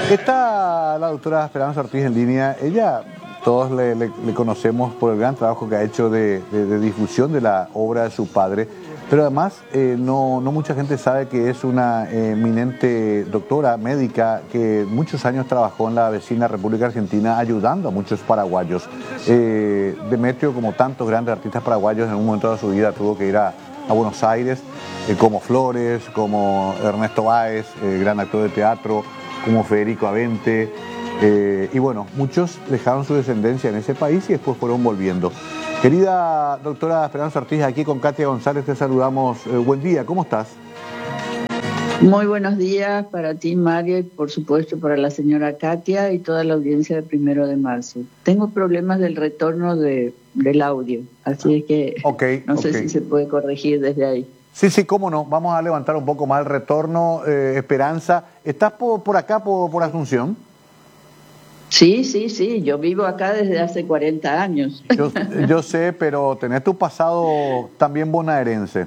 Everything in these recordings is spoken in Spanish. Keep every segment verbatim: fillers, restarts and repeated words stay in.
Está la doctora Esperanza Ortiz en línea. Ella, todos le, le, le conocemos por el gran trabajo que ha hecho de, de, de difusión de la obra de su padre, pero además eh, no, no mucha gente sabe que es una eh, eminente doctora médica que muchos años trabajó en la vecina República Argentina ayudando a muchos paraguayos. Eh, Demetrio, como tantos grandes artistas paraguayos, en un momento de su vida tuvo que ir a, a Buenos Aires, eh, como Flores, como Ernesto Báez, eh, gran actor de teatro, como Federico Avente, eh, y bueno, muchos dejaron su descendencia en ese país y después fueron volviendo. Querida doctora Esperanza Ortiz, aquí con Katia González te saludamos. Eh, buen día, ¿cómo estás? Muy buenos días para ti, Mario, y por supuesto para la señora Katia y toda la audiencia de Primero de Marzo. Tengo problemas del retorno de, del audio, así que okay, no sé okay. si se puede corregir desde ahí. Sí, sí, cómo no. Vamos a levantar un poco más el retorno. Eh, Esperanza, ¿estás por, por acá, por, por Asunción? Sí, sí, sí. Yo vivo acá desde hace cuarenta años. Yo, yo sé, pero tenés tu pasado también bonaerense.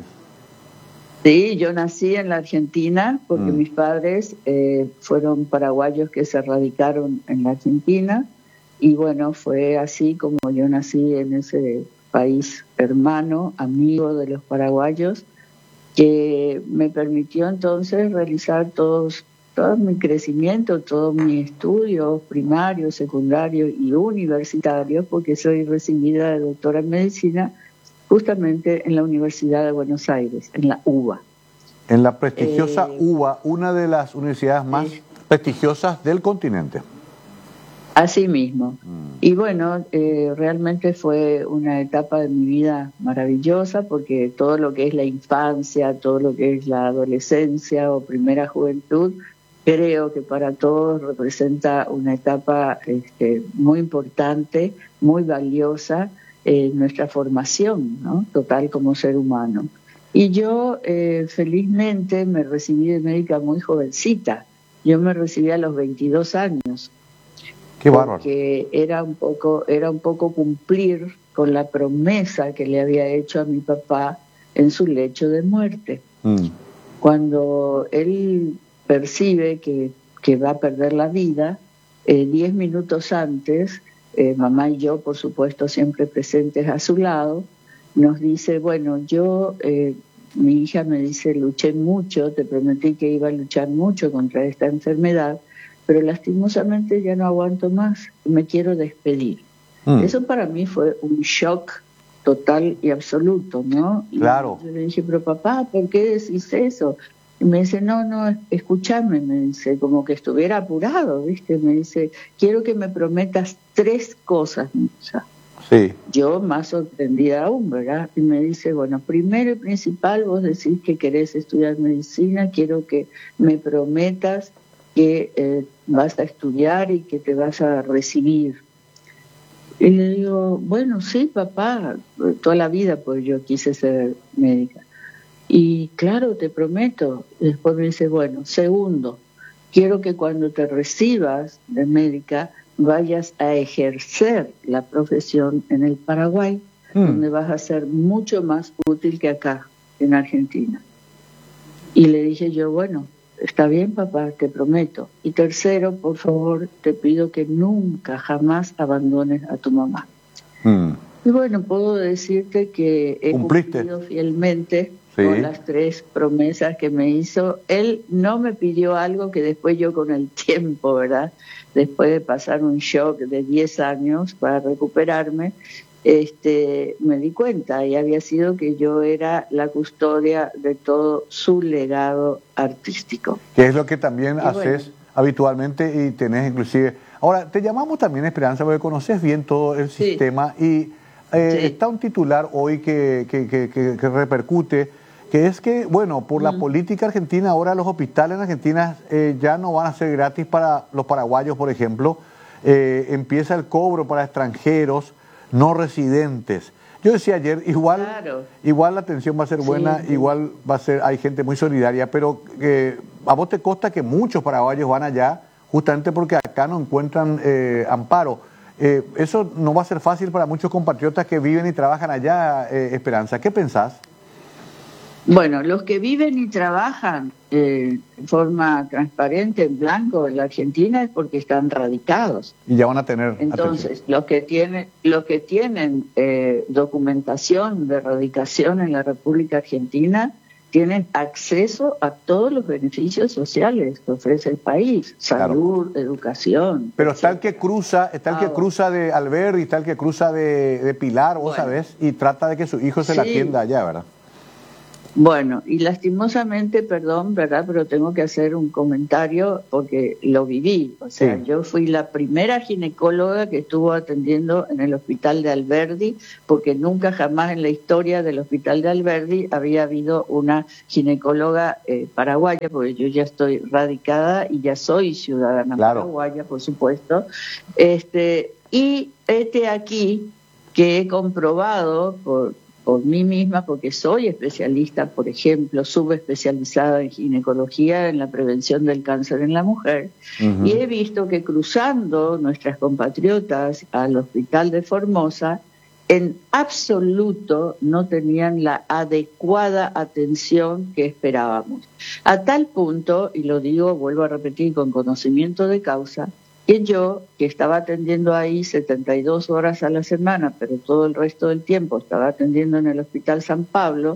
Sí, yo nací en la Argentina porque mm. mis padres eh, fueron paraguayos que se radicaron en la Argentina y bueno, fue así como yo nací en ese país hermano, amigo de los paraguayos, que me permitió entonces realizar todos, todo mi crecimiento, todos mis estudios primarios, secundarios y universitarios, porque soy recibida de doctora en medicina justamente en la Universidad de Buenos Aires, en la U B A. En la prestigiosa eh, U B A, una de las universidades más eh, prestigiosas del continente. Así mismo. Mm. Y bueno, eh, realmente fue una etapa de mi vida maravillosa porque todo lo que es la infancia, todo lo que es la adolescencia o primera juventud, creo que para todos representa una etapa este, muy importante, muy valiosa en eh, nuestra formación, ¿no? Total como ser humano. Y yo eh, felizmente me recibí de médica muy jovencita. Yo me recibí a los veintidós años. Qué bárbaro. Porque era un poco, era un poco cumplir con la promesa que le había hecho a mi papá en su lecho de muerte. Mm. Cuando él percibe que, que va a perder la vida, eh, diez minutos antes, eh, mamá y yo, por supuesto, siempre presentes a su lado, nos dice, bueno, yo, eh, mi hija me dice, luché mucho, te prometí que iba a luchar mucho contra esta enfermedad, pero lastimosamente ya no aguanto más, me quiero despedir. Mm. Eso para mí fue un shock total y absoluto, ¿no? Y claro. Yo le dije, pero papá, ¿por qué decís eso? Y me dice, no, no, escúchame, me dice, como que estuviera apurado, ¿viste? Me dice, quiero que me prometas tres cosas, Musa. Sí. Yo más sorprendida aún, ¿verdad? Y me dice, bueno, primero y principal, vos decís que querés estudiar medicina, quiero que me prometas que eh, vas a estudiar y que te vas a recibir. Y le digo, bueno, sí, papá, toda la vida pues yo quise ser médica. Y claro, te prometo. Y después me dice, bueno, segundo, quiero que cuando te recibas de médica vayas a ejercer la profesión en el Paraguay, mm. donde vas a ser mucho más útil que acá, en Argentina. Y le dije yo, bueno, está bien, papá, te prometo. Y tercero, por favor, te pido que nunca, jamás abandones a tu mamá. Mm. Y bueno, puedo decirte que he ¿Cumpliste? cumplido fielmente sí. con las tres promesas que me hizo. Él no me pidió algo que después yo con el tiempo, ¿verdad? Después de pasar un shock de diez años para recuperarme, este, me di cuenta y había sido que yo era la custodia de todo su legado artístico. Que es lo que también y haces bueno. habitualmente y tenés inclusive... Ahora, te llamamos también, Esperanza, porque conoces bien todo el sí. sistema y eh, sí. está un titular hoy que, que, que, que, que repercute, que es que, bueno, por mm. la política argentina, ahora los hospitales en Argentina eh, ya no van a ser gratis para los paraguayos, por ejemplo. Eh, empieza el cobro para extranjeros no residentes. Yo decía ayer, igual, claro. igual la atención va a ser buena, sí, sí. igual va a ser, hay gente muy solidaria, pero eh, a vos te consta que muchos paraguayos van allá justamente porque acá no encuentran eh, amparo. Eh, eso no va a ser fácil para muchos compatriotas que viven y trabajan allá, eh, Esperanza. ¿Qué pensás? Bueno, los que viven y trabajan eh, de forma transparente, en blanco, en la Argentina es porque están radicados. Y ya van a tener. Entonces, atención. los que tienen, los que tienen eh, documentación de radicación en la República Argentina tienen acceso a todos los beneficios sociales que ofrece el país, salud, claro. Educación. Pero está el que cruza, está el que ah, cruza de Alberdi, está el que cruza de, de Pilar, vos bueno, sabés, y trata de que su hijo se sí. la atienda allá, ¿verdad? Bueno, y lastimosamente, perdón, ¿verdad? Pero tengo que hacer un comentario porque lo viví. O sea, sí. yo fui la primera ginecóloga que estuvo atendiendo en el hospital de Alberdi, porque nunca jamás en la historia del hospital de Alberdi había habido una ginecóloga eh, paraguaya, porque yo ya estoy radicada y ya soy ciudadana claro. paraguaya, por supuesto. Este, y este aquí que he comprobado por... por mí misma, porque soy especialista, por ejemplo, subespecializada en ginecología, en la prevención del cáncer en la mujer, uh-huh. y he visto que cruzando nuestras compatriotas al hospital de Formosa, en absoluto no tenían la adecuada atención que esperábamos. A tal punto, y lo digo, vuelvo a repetir con conocimiento de causa, que yo, que estaba atendiendo ahí setenta y dos horas a la semana, pero todo el resto del tiempo estaba atendiendo en el Hospital San Pablo,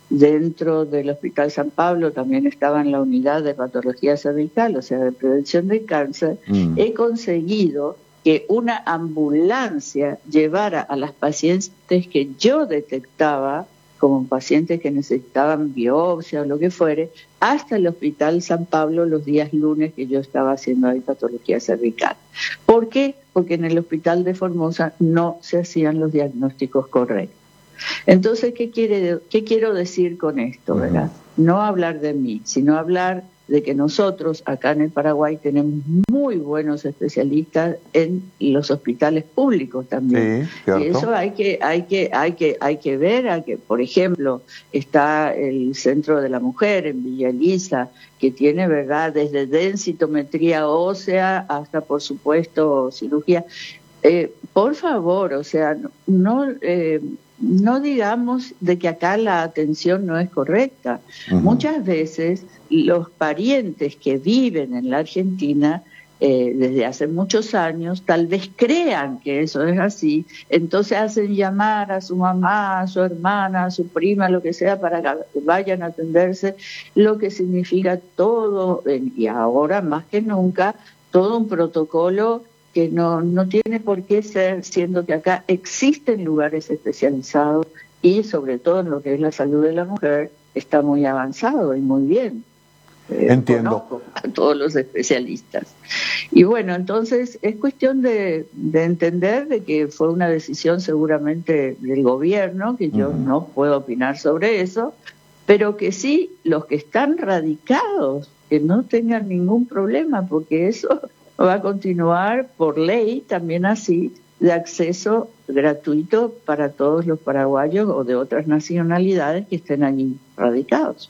dentro del Hospital San Pablo también estaba en la unidad de patología cervical, o sea, de prevención del cáncer, mm. he conseguido que una ambulancia llevara a las pacientes que yo detectaba como pacientes que necesitaban biopsia o lo que fuere, hasta el Hospital San Pablo los días lunes que yo estaba haciendo ahí patología cervical. ¿Por qué? Porque en el Hospital de Formosa no se hacían los diagnósticos correctos. Entonces, ¿qué quiere, qué quiero decir con esto, verdad? No hablar de mí, sino hablar de que nosotros acá en el Paraguay tenemos muy buenos especialistas en los hospitales públicos también. Sí, y eso hay que, hay que, hay que, hay que ver, a que, por ejemplo, está el Centro de la Mujer en Villa Elisa, que tiene, verdad, desde densitometría ósea hasta, por supuesto, cirugía. Eh, por favor, o sea, no, eh, no digamos de que acá la atención no es correcta. Uh-huh. Muchas veces los parientes que viven en la Argentina eh, desde hace muchos años tal vez crean que eso es así, entonces hacen llamar a su mamá, a su hermana, a su prima, lo que sea, para que vayan a atenderse, lo que significa todo, y ahora más que nunca, todo un protocolo que no, no tiene por qué ser, siendo que acá existen lugares especializados y sobre todo en lo que es la salud de la mujer está muy avanzado y muy bien. Eh, Entiendo. Conozco a todos los especialistas. Y bueno, entonces es cuestión de, de entender de que fue una decisión seguramente del gobierno, que yo uh-huh. no puedo opinar sobre eso, pero que sí, los que están radicados, que no tengan ningún problema, porque eso va a continuar por ley también así, de acceso gratuito para todos los paraguayos o de otras nacionalidades que estén allí radicados.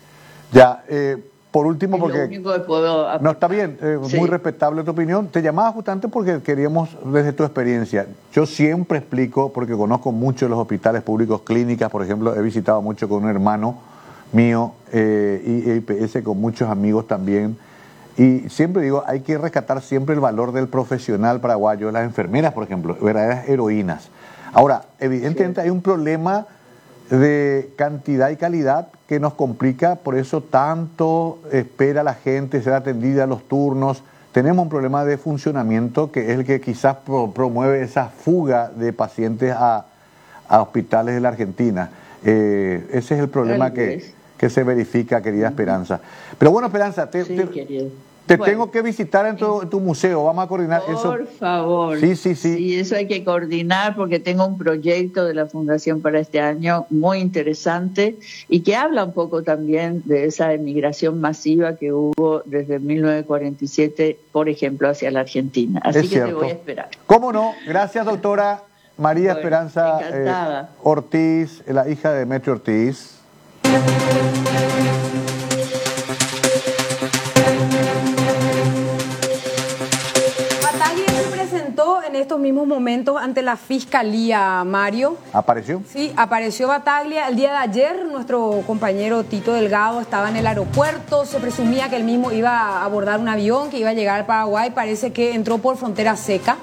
Ya, eh, por último, porque lo único que puedo no está bien, eh, sí. muy respetable tu opinión. Te llamaba justamente porque queríamos, desde tu experiencia, yo siempre explico, porque conozco mucho los hospitales públicos, clínicas, por ejemplo, he visitado mucho con un hermano mío eh, y I P S con muchos amigos también. Y siempre digo, hay que rescatar siempre el valor del profesional paraguayo, las enfermeras, por ejemplo, verdaderas heroínas. Ahora, evidentemente sí. hay un problema de cantidad y calidad que nos complica, por eso tanto espera la gente ser atendida a los turnos. Tenemos un problema de funcionamiento que es el que quizás pro, promueve esa fuga de pacientes a, a hospitales de la Argentina. Eh, ese es el problema que... que se verifica, querida Esperanza. Pero bueno, Esperanza, te, sí, te, te bueno, tengo que visitar en tu, en tu museo, vamos a coordinar por eso. Por favor. Sí, sí, sí. Sí, eso hay que coordinar porque tengo un proyecto de la Fundación para este año muy interesante y que habla un poco también de esa emigración masiva que hubo desde mil novecientos cuarenta y siete, por ejemplo, hacia la Argentina. Así es que cierto. te voy a esperar. ¿Cómo no? Gracias, doctora María bueno, Esperanza eh, Ortiz, la hija de Demetrio Ortiz. Bataglia se presentó en en estos mismos momentos ante la Fiscalía, Mario. ¿Apareció? Sí, apareció Battaglia. El día de ayer nuestro compañero Tito Delgado estaba en el aeropuerto. Se presumía que él mismo iba a abordar un avión que iba a llegar al Paraguay. Parece que entró por frontera seca.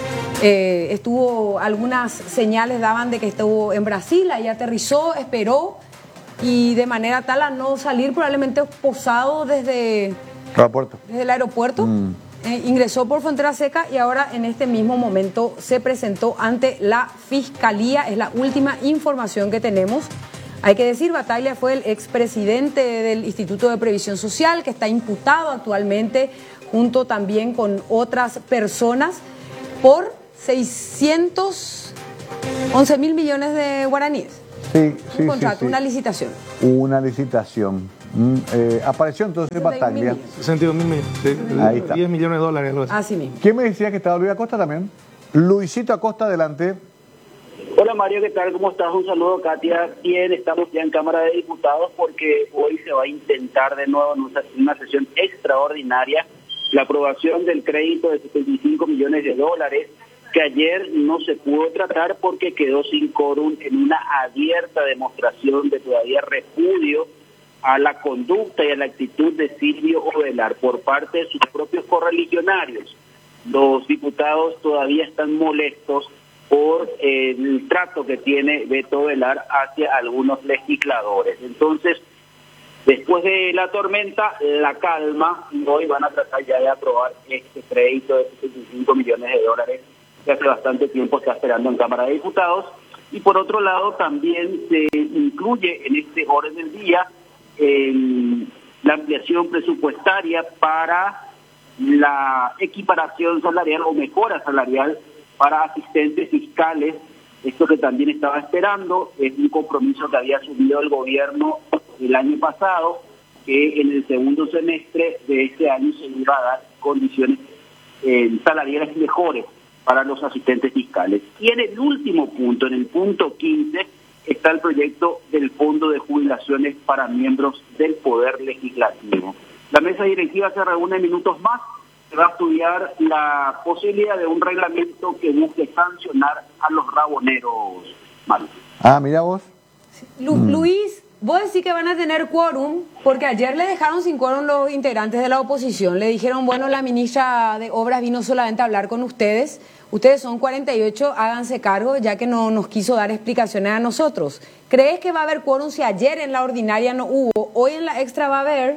Eh, estuvo, algunas señales daban de que estuvo en Brasil, ahí aterrizó, esperó y de manera tal a no salir, probablemente posado desde, aeropuerto. desde el aeropuerto. Mm. Eh, ingresó por frontera seca y ahora en este mismo momento se presentó ante la Fiscalía. Es la última información que tenemos. Hay que decir, Battaglia fue el expresidente del Instituto de Previsión Social, que está imputado actualmente junto también con otras personas por seiscientos once mil millones de guaraníes. Sí, sí, un contrato, sí, sí. una licitación. Una licitación. Mm, eh, apareció entonces Battaglia. sesenta y dos mil millones. Sí, Ahí está. diez millones de dólares. Algo así. Así mismo. ¿Quién me decía que estaba Luis Acosta también? Luisito Acosta, adelante. Hola Mario, ¿qué tal? ¿Cómo estás? Un saludo, Katia. Bien, estamos ya en Cámara de Diputados porque hoy se va a intentar de nuevo en una sesión extraordinaria la aprobación del crédito de setenta y cinco millones de dólares que ayer no se pudo tratar porque quedó sin quórum en una abierta demostración de todavía repudio a la conducta y a la actitud de Silvio Ovelar por parte de sus propios correligionarios. Los diputados todavía están molestos por el trato que tiene Beto Ovelar hacia algunos legisladores. Entonces, después de la tormenta, la calma, y hoy van a tratar ya de aprobar este crédito de setenta y cinco millones de dólares que hace bastante tiempo está esperando en Cámara de Diputados. Y por otro lado, también se incluye en este orden del día eh, la ampliación presupuestaria para la equiparación salarial o mejora salarial para asistentes fiscales. Esto que también estaba esperando es un compromiso que había asumido el gobierno el año pasado, que en el segundo semestre de este año se iba a dar condiciones eh, salariales mejores para los asistentes fiscales. Y en el último punto, en el punto quince, está el proyecto del Fondo de Jubilaciones para miembros del Poder Legislativo. La mesa directiva se reúne en minutos más. Se va a estudiar la posibilidad de un reglamento que busque sancionar a los raboneros malos. Ah, mira vos. Lu mm. Luis, vos decís que van a tener quórum, porque ayer le dejaron sin quórum los integrantes de la oposición. Le dijeron, bueno, la ministra de Obras vino solamente a hablar con ustedes. Ustedes son cuarenta y ocho, háganse cargo, ya que no nos quiso dar explicaciones a nosotros. ¿Crees que va a haber quórum si ayer en la ordinaria no hubo? Hoy en la extra va a haber.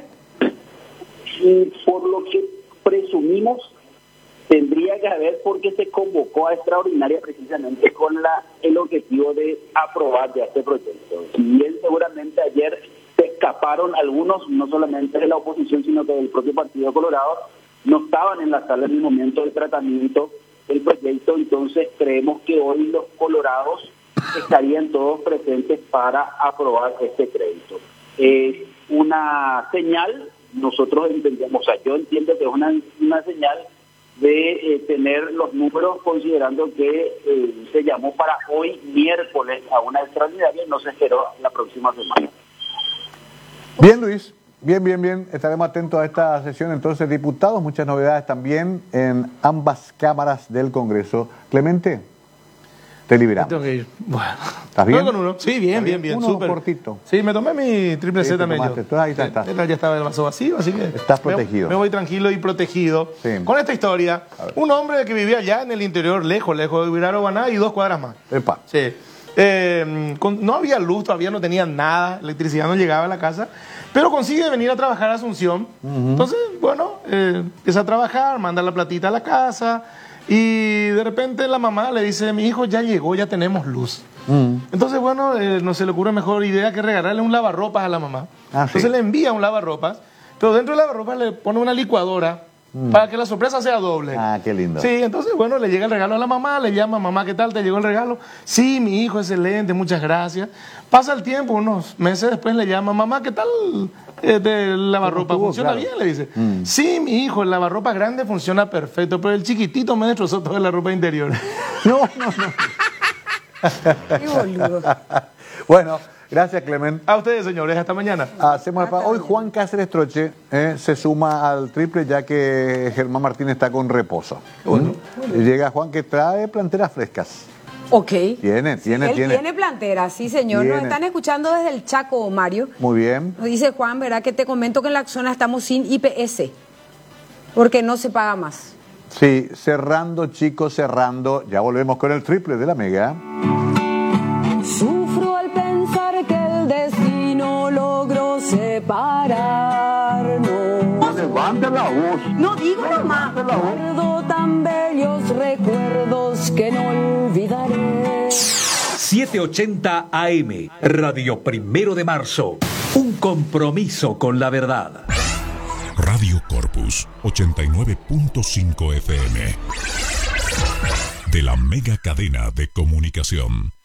Y por lo que presumimos, tendría que haber, porque se convocó a extraordinaria precisamente con la el objetivo de aprobar ya este proyecto. Si bien seguramente ayer se escaparon algunos, no solamente de la oposición, sino que del propio Partido Colorado, no estaban en la sala en el momento del tratamiento del proyecto, entonces creemos que hoy los colorados estarían todos presentes para aprobar este crédito. Es una señal, nosotros entendemos, o sea, yo entiendo que es una, una señal de eh, tener los números, considerando que eh, se llamó para hoy miércoles a una extraordinaria y no se esperó la próxima semana. Bien, Luis. Bien, bien, bien. Estaremos atentos a esta sesión. Entonces, diputados, muchas novedades también en ambas cámaras del Congreso. Clemente, te liberamos. Tengo que ir. Bueno. ¿Estás bien? Con uno. Sí, bien, bien, bien. Uno súper cortito. Sí, me tomé mi triple Sí, Z te medio. tomaste. Entonces, ahí está, Sí, está. Ya estaba el vaso vacío, así que... Estás me- protegido. Me, voy tranquilo y protegido. Sí. Con esta historia, A ver. un hombre que vivía allá en el interior, lejos, lejos de Viraro-Baná y dos cuadras más. Epa. Sí. Eh, con- no había luz, todavía no tenía nada, electricidad no llegaba a la casa, pero consigue venir a trabajar a Asunción. Entonces, bueno, eh, empieza a trabajar, manda la platita a la casa y de repente la mamá le dice, mi hijo ya llegó, ya tenemos luz. Mm. Entonces, bueno, eh, no se le ocurre mejor idea que regalarle un lavarropas a la mamá. Ah, Entonces sí. le envía un lavarropas, pero dentro del lavarropas le pone una licuadora para que la sorpresa sea doble. Ah, qué lindo. Sí, entonces, bueno, le llega el regalo a la mamá, le llama, mamá, ¿qué tal? ¿Te llegó el regalo? Sí, mi hijo, excelente, muchas gracias. Pasa el tiempo, unos meses después le llama, mamá, ¿qué tal este, el lavarropa? estuvo? ¿Funciona Claro. bien? Le dice. Mm. Sí, mi hijo, el lavarropa grande funciona perfecto, pero el chiquitito me destrozó toda la ropa interior. No, no, no. Qué boludo. Bueno, Gracias, Clemen. A ustedes, señores, hasta mañana. Hacemos el pa- Hoy Juan Cáceres Troche eh, se suma al triple ya que Germán Martín está con reposo. Bueno. ¿Mm? Diga Juan que trae planteras frescas. Ok. Tiene, tiene, Él tiene. tiene plantera, sí, señor. Nos Tiene. están escuchando desde el Chaco, Mario. Muy bien. Nos dice Juan, ¿verdad? Que te comento que en la zona estamos sin I P S, porque no se paga más. Sí, cerrando, chicos, cerrando. Ya volvemos con el triple de la Mega. Sufro al pensar que el destino logró separarnos. Levanta la voz. No digo nomás. Guardo tan bellos recuerdos que no olvidaré. setecientos ochenta A M, Radio Primero de Marzo. Un compromiso con la verdad. Radio Corpus ochenta y nueve punto cinco F M. De la mega cadena de comunicación.